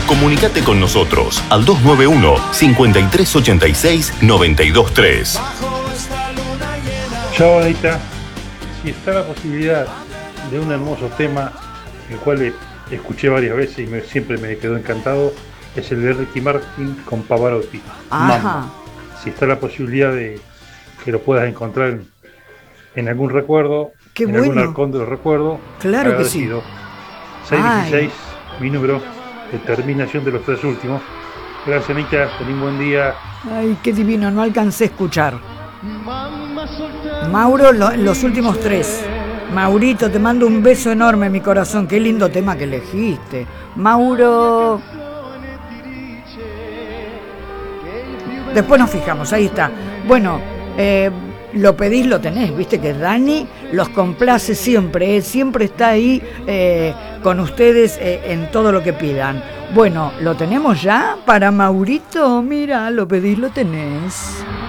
Comunicate con nosotros al 291-5386-923. Chao, Anita. Si está la posibilidad de un hermoso tema, el cual escuché varias veces y siempre me quedó encantado, es el de Ricky Martin con Pavarotti. Ajá. Mamma. Si está la posibilidad de que lo puedas encontrar en algún recuerdo, Qué en bueno. algún arcón de los recuerdos, Claro que sí. agradecido. 616, mi número de terminación de los 3 últimos. Gracias, Anita. Ten un buen día. Ay, qué divino, no alcancé a escuchar. Mauro, los últimos 3. Maurito, te mando un beso enorme, mi corazón. Qué lindo tema que elegiste. Mauro. Después nos fijamos, ahí está. Bueno, lo pedís, lo tenés, viste que Dani los complace siempre, siempre está ahí con ustedes en todo lo que pidan. Bueno, ¿lo tenemos ya para Maurito? Mira, lo pedís, lo tenés.